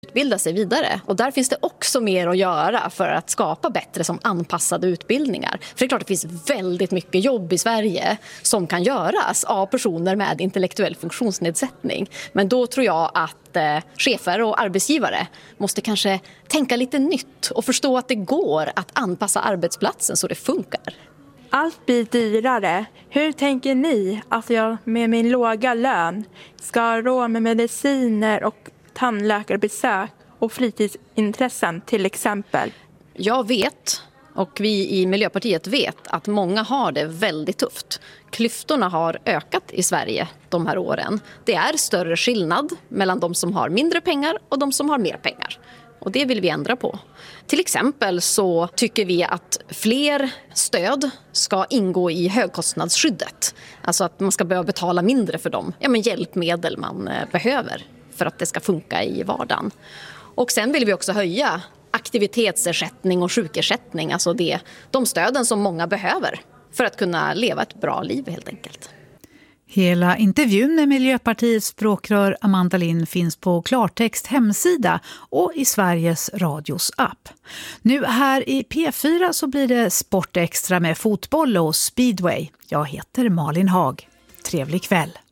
utbilda sig vidare. Och där finns det också mer att göra för att skapa bättre som anpassade utbildningar. För det är klart att det finns väldigt mycket jobb i Sverige som kan göras av personer med intellektuell funktionsnedsättning. Men då tror jag att chefer och arbetsgivare måste kanske tänka lite nytt och förstå att det går att anpassa arbetsplatsen så det funkar. Allt blir dyrare. Hur tänker ni att jag med min låga lön ska ha råd med mediciner och tandläkarbesök och fritidsintressen till exempel? Jag vet, och vi i Miljöpartiet vet, att många har det väldigt tufft. Klyftorna har ökat i Sverige de här åren. Det är större skillnad mellan de som har mindre pengar och de som har mer pengar. Och det vill vi ändra på. Till exempel så tycker vi att fler stöd ska ingå i högkostnadsskyddet. Alltså att man ska behöva betala mindre för de hjälpmedel man behöver för att det ska funka i vardagen. Och sen vill vi också höja aktivitetsersättning och sjukersättning. Alltså de stöden som många behöver för att kunna leva ett bra liv helt enkelt. Hela intervjun med Miljöpartiets språkrör Amanda Lind finns på Klartext hemsida och i Sveriges Radios app. Nu här i P4 så blir det Sportextra med fotboll och speedway. Jag heter Malin Haag. Trevlig kväll.